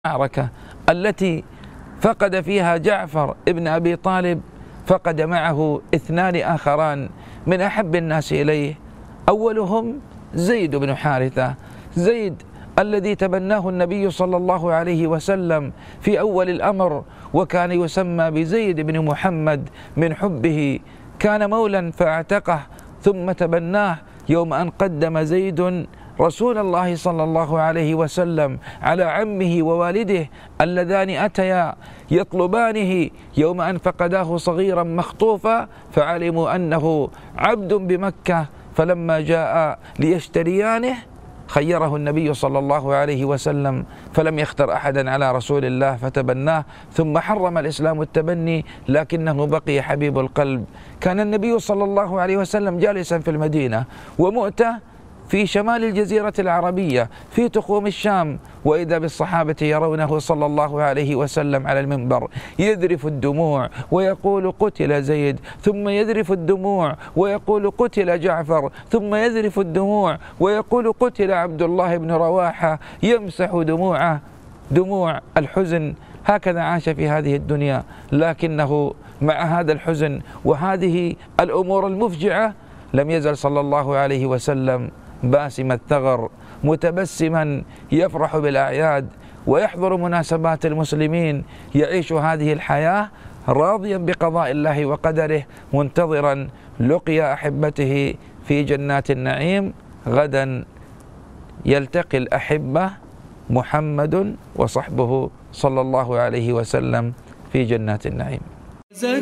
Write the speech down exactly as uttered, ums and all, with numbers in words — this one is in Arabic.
المعركة التي فقد فيها جعفر ابن أبي طالب، فقد معه اثنان آخران من أحب الناس إليه، أولهم زيد بن حارثة، زيد الذي تبناه النبي صلى الله عليه وسلم في أول الأمر، وكان يسمى بزيد بن محمد من حبه، كان مولا فاعتقه ثم تبناه يوم أن قدم زيد رسول الله صلى الله عليه وسلم على عمه ووالده اللذان أتيا يطلبانه يوم أن فقداه صغيرا مخطوفا، فعلموا أنه عبد بمكة، فلما جاء ليشتريانه خيره النبي صلى الله عليه وسلم، فلم يختر أحدا على رسول الله فتبناه، ثم حرم الإسلام التبني لكنه بقي حبيب القلب. كان النبي صلى الله عليه وسلم جالسا في المدينة، ومؤتة في شمال الجزيرة العربية في تخوم الشام، وإذا بالصحابة يرونه صلى الله عليه وسلم على المنبر يذرف الدموع ويقول قتل زيد، ثم يذرف الدموع ويقول قتل جعفر، ثم يذرف الدموع ويقول قتل عبد الله بن رواحة، يمسح دموعه دموع الحزن. هكذا عاش في هذه الدنيا، لكنه مع هذا الحزن وهذه الأمور المفجعة لم يزل صلى الله عليه وسلم باسم الثغر، متبسما يفرح بالأعياد ويحضر مناسبات المسلمين، يعيش هذه الحياة راضيا بقضاء الله وقدره، منتظرا لقيا أحبته في جنات النعيم. غدا يلتقي الأحبة محمد وصحبه صلى الله عليه وسلم في جنات النعيم.